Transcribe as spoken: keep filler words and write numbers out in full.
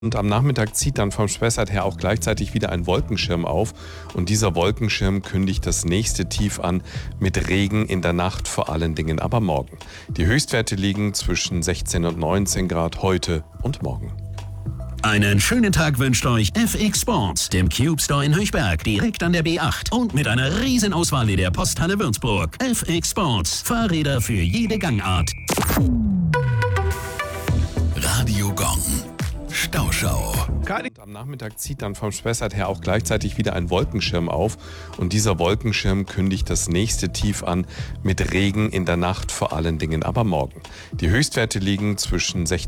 Und am Nachmittag zieht dann vom Spessart her auch gleichzeitig wieder ein Wolkenschirm auf. Und dieser Wolkenschirm kündigt das nächste Tief an mit Regen in der Nacht, vor allen Dingen aber morgen. Die Höchstwerte liegen zwischen sechzehn und neunzehn Grad heute und morgen. Einen schönen Tag wünscht euch F X Sports, dem Cube Store in Höchberg, direkt an der B acht und mit einer riesen Auswahl in der Posthalle Würzburg. F X Sports, Fahrräder für jede Gangart. Radio Gong. Stauschau. Und am Nachmittag zieht dann vom Spessart her auch gleichzeitig wieder ein Wolkenschirm auf. Und dieser Wolkenschirm kündigt das nächste Tief an mit Regen in der Nacht, vor allen Dingen aber morgen. Die Höchstwerte liegen zwischen sechzehn